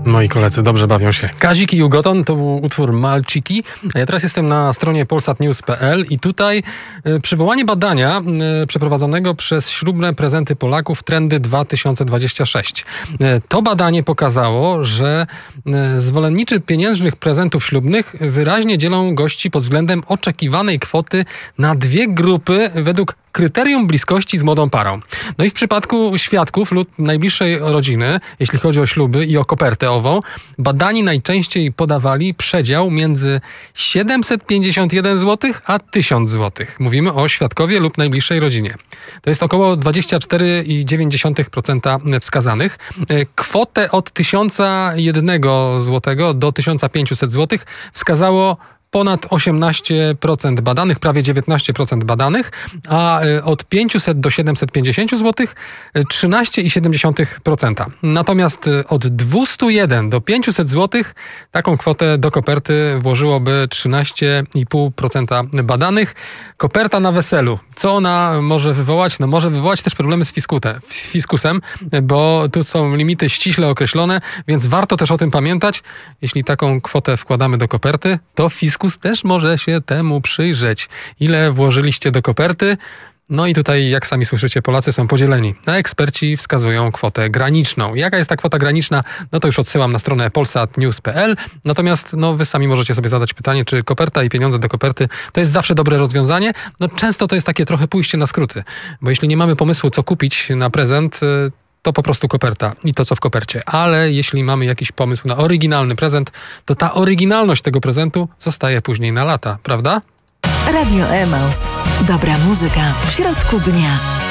Moi koledzy dobrze bawią się. Kazik i Ugoton to był utwór Malciki. Ja teraz jestem na stronie polsatnews.pl i tutaj przywołanie badania przeprowadzonego przez Ślubne Prezenty Polaków Trendy 2026. To badanie pokazało, że zwolenniczy pieniężnych prezentów ślubnych wyraźnie dzielą gości pod względem oczekiwanej kwoty na dwie grupy według kryterium bliskości z młodą parą. No i w przypadku świadków lub najbliższej rodziny, jeśli chodzi o śluby i o kopertę ową, badani najczęściej podawali przedział między 751 zł a 1000 zł. Mówimy o świadkowie lub najbliższej rodzinie. To jest około 24,9% wskazanych. Kwotę od 1001 zł do 1500 zł wskazało ponad 18% badanych, prawie 19% badanych, a od 500 do 750 zł 13,7%. Natomiast od 201 do 500 zł taką kwotę do koperty włożyłoby 13,5% badanych. Koperta na weselu. Co ona może wywołać? No może wywołać też problemy z fiskusem, bo tu są limity ściśle określone, więc warto też o tym pamiętać. Jeśli taką kwotę wkładamy do koperty, to fiskus też może się temu przyjrzeć. Ile włożyliście do koperty? No i tutaj, jak sami słyszycie, Polacy są podzieleni. Eksperci wskazują kwotę graniczną. Jaka jest ta kwota graniczna? No to już odsyłam na stronę polsatnews.pl. Natomiast wy sami możecie sobie zadać pytanie, czy koperta i pieniądze do koperty to jest zawsze dobre rozwiązanie? No często to jest takie trochę pójście na skróty. Bo jeśli nie mamy pomysłu, co kupić na prezent, to po prostu koperta i to, co w kopercie. Ale jeśli mamy jakiś pomysł na oryginalny prezent, to ta oryginalność tego prezentu zostaje później na lata, prawda? Radio Emaus. Dobra muzyka w środku dnia.